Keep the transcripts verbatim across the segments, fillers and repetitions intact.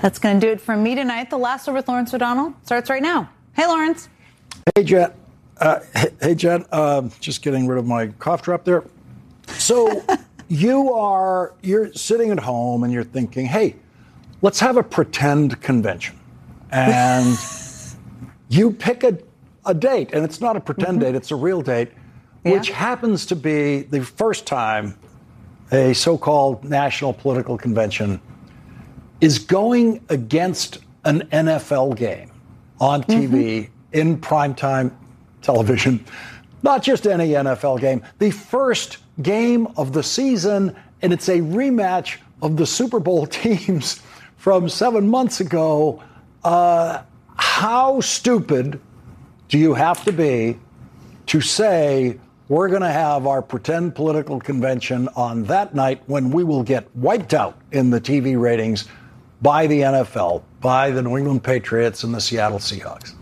That's going to do it for me tonight. The Last Word with Lawrence O'Donnell starts right now. Hey, Lawrence. Hey, Jen. Uh, hey, Jen. Uh, just getting rid of my cough drop there. So you are, you're sitting at home and you're thinking, hey, let's have a pretend convention. And you pick a, a date, and it's not a pretend mm-hmm. date, it's a real date, yeah. which happens to be the first time a so-called national political convention is going against an N F L game on T V mm-hmm. in primetime television. Not just any N F L game, the first game of the season, and it's a rematch of the Super Bowl teams from seven months ago. Uh, how stupid do you have to be to say we're going to have our pretend political convention on that night when we will get wiped out in the T V ratings by the N F L, by the New England Patriots and the Seattle Seahawks?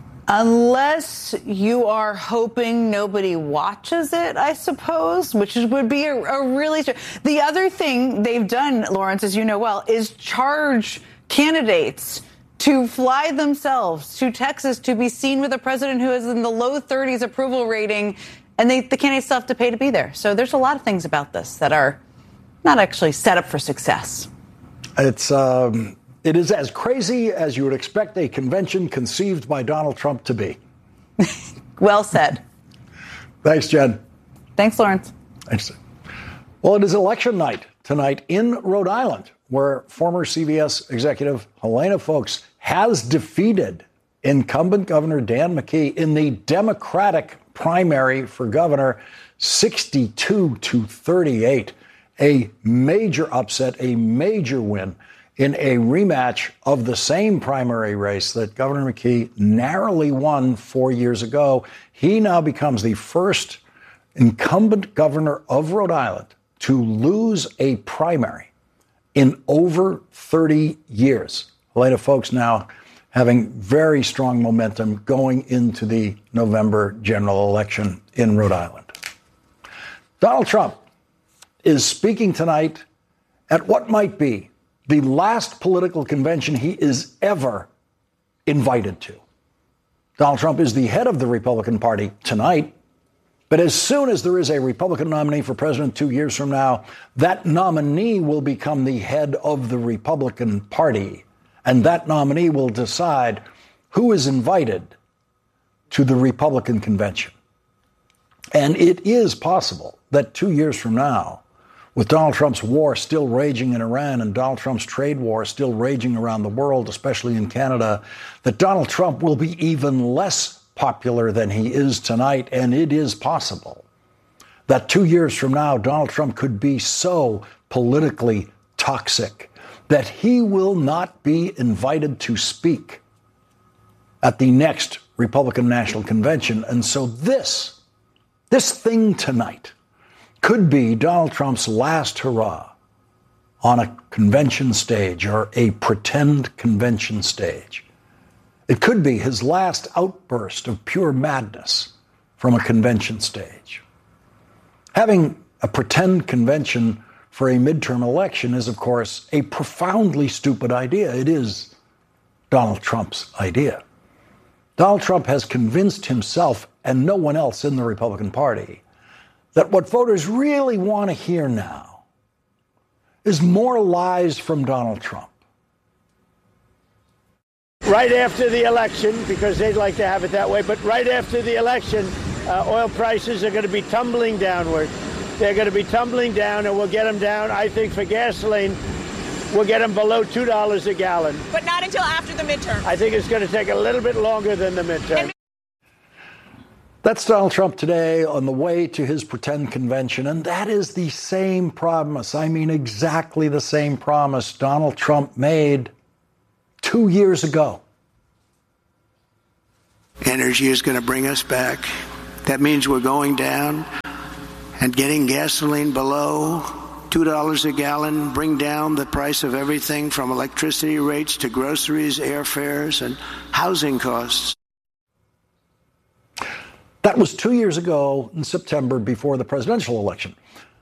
Unless you are hoping nobody watches it, I suppose, which would be a, a really... The other thing they've done, Lawrence, as you know well, is charge candidates to fly themselves to Texas to be seen with a president who is in the low thirties approval rating, and they, the candidates still have to pay to be there. So there's a lot of things about this that are not actually set up for success. It's um, it is as crazy as you would expect a convention conceived by Donald Trump to be. Well said. Thanks, Jen. Thanks, Lawrence. Thanks. Well, it is election night tonight in Rhode Island, where former C B S executive Helena Foulkes has defeated incumbent Governor Dan McKee in the Democratic primary for governor, sixty-two to thirty-eight. A major upset, a major win in a rematch of the same primary race that Governor McKee narrowly won four years ago. He now becomes the first incumbent governor of Rhode Island to lose a primary in over thirty years. Helena Foulkes now having very strong momentum going into the November general election in Rhode Island. Donald Trump is speaking tonight at what might be the last political convention he is ever invited to. Donald Trump is the head of the Republican Party tonight, but as soon as there is a Republican nominee for president two years from now, that nominee will become the head of the Republican Party, and that nominee will decide who is invited to the Republican convention. And it is possible that two years from now, with Donald Trump's war still raging in Iran and Donald Trump's trade war still raging around the world, especially in Canada, that Donald Trump will be even less popular than he is tonight. And it is possible that two years from now, Donald Trump could be so politically toxic that he will not be invited to speak at the next Republican National Convention. And so this, this thing tonight could be Donald Trump's last hurrah on a convention stage or a pretend convention stage. It could be his last outburst of pure madness from a convention stage. Having a pretend convention for a midterm election is, of course, a profoundly stupid idea. It is Donald Trump's idea. Donald Trump has convinced himself and no one else in the Republican Party that what voters really want to hear now is more lies from Donald Trump. Right after the election, because they'd like to have it that way, but right after the election, uh, oil prices are going to be tumbling downward. They're going to be tumbling down, and we'll get them down, I think, for gasoline, we'll get them below two dollars a gallon. But not until after the midterm. I think it's going to take a little bit longer than the midterm. And That's Donald Trump today on the way to his pretend convention, and that is the same promise. I mean, exactly the same promise Donald Trump made two years ago. Energy is going to bring us back. That means we're going down and getting gasoline below two dollars a gallon, bring down the price of everything from electricity rates to groceries, airfares, and housing costs. That was two years ago in September before the presidential election.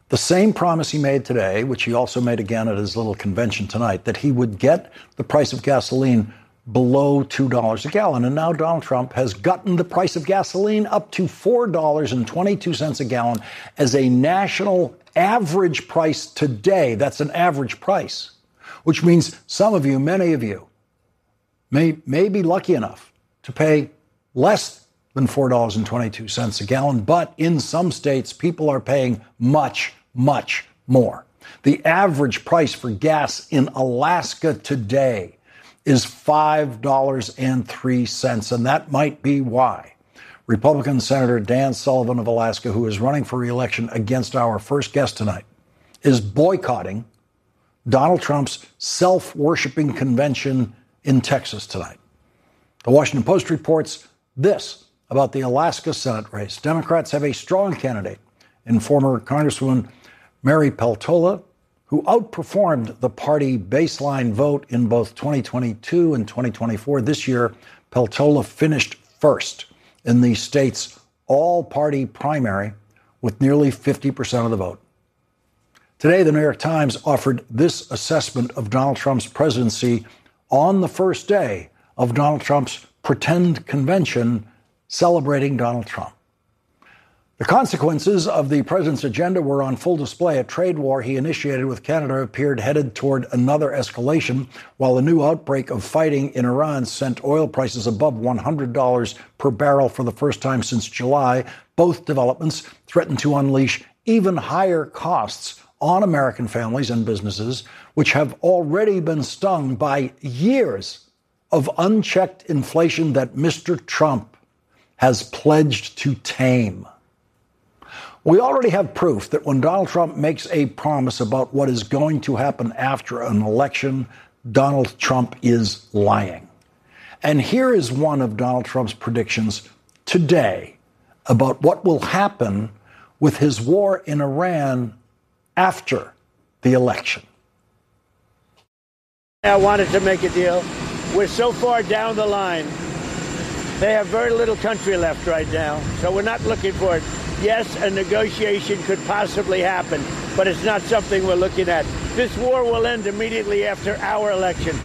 The same promise he made today, which he also made again at his little convention tonight, that he would get the price of gasoline below two dollars a gallon. And now Donald Trump has gotten the price of gasoline up to four dollars and twenty-two cents a gallon as a national average price today. That's an average price, which means some of you, many of you, may, may be lucky enough to pay less than four dollars and twenty-two cents a gallon. But in some states, people are paying much, much more. The average price for gas in Alaska today is five dollars and three cents, and that might be why Republican Senator Dan Sullivan of Alaska, who is running for re-election against our first guest tonight, is boycotting Donald Trump's self-worshiping convention in Texas tonight. The Washington Post reports this about the Alaska Senate race. Democrats have a strong candidate in former Congresswoman Mary Peltola, who outperformed the party baseline vote in both twenty twenty-two and twenty twenty-four. This year, Peltola finished first in the state's all-party primary with nearly fifty percent of the vote. Today, the New York Times offered this assessment of Donald Trump's presidency on the first day of Donald Trump's pretend convention celebrating Donald Trump. The consequences of the president's agenda were on full display. A trade war he initiated with Canada appeared headed toward another escalation, while a new outbreak of fighting in Iran sent oil prices above one hundred dollars per barrel for the first time since July. Both developments threaten to unleash even higher costs on American families and businesses, which have already been stung by years of unchecked inflation that Mister Trump has pledged to tame. We already have proof that when Donald Trump makes a promise about what is going to happen after an election, Donald Trump is lying. And here is one of Donald Trump's predictions today about what will happen with his war in Iran after the election. I wanted to make a deal. We're so far down the line. They have very little country left right now, so we're not looking for it. Yes, a negotiation could possibly happen, but it's not something we're looking at. This war will end immediately after our election.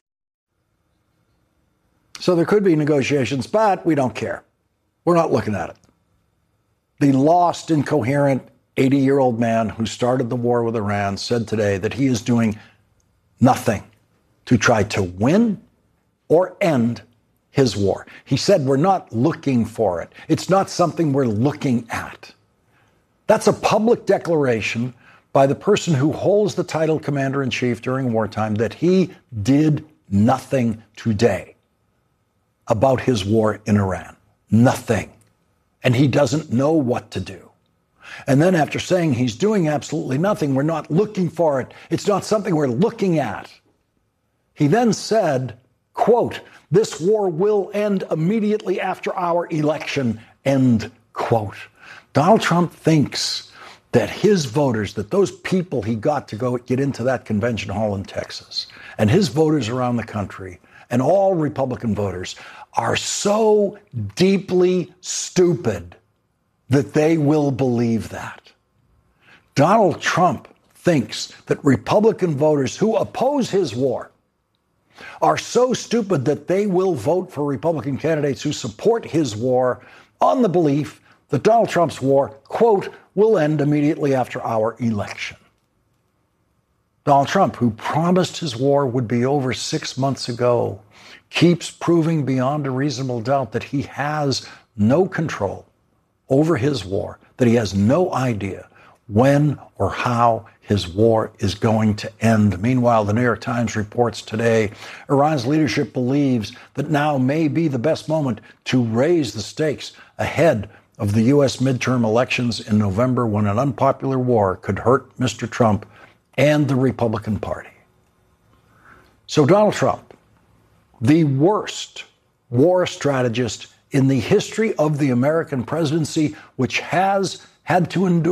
So there could be negotiations, but we don't care. We're not looking at it. The lost, incoherent eighty-year-old man who started the war with Iran said today that he is doing nothing to try to win or end his war. He said we're not looking for it. It's not something we're looking at. That's a public declaration by the person who holds the title commander-in-chief during wartime that he did nothing today about his war in Iran. Nothing. And he doesn't know what to do. And then after saying he's doing absolutely nothing, we're not looking for it. It's not something we're looking at. He then said, quote, this war will end immediately after our election, end quote. Donald Trump thinks that his voters, that those people he got to go get into that convention hall in Texas, and his voters around the country, and all Republican voters, are so deeply stupid that they will believe that. Donald Trump thinks that Republican voters who oppose his war are so stupid that they will vote for Republican candidates who support his war on the belief that Donald Trump's war, quote, will end immediately after our election. Donald Trump, who promised his war would be over six months ago, keeps proving beyond a reasonable doubt that he has no control over his war, that he has no idea when or how his war is going to end. Meanwhile, the New York Times reports today, Iran's leadership believes that now may be the best moment to raise the stakes ahead of the U S midterm elections in November, when an unpopular war could hurt Mister Trump and the Republican Party. So Donald Trump, the worst war strategist in the history of the American presidency, which has had to endure